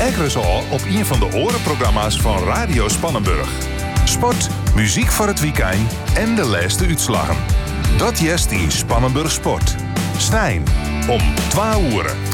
Ekkeres al op een van de orenprogramma's van Radio Spannenburg. Sport, muziek voor het weekend en de laatste uitslagen. Dat jest in Spannenburg Sport. Stijn, om 12 uur.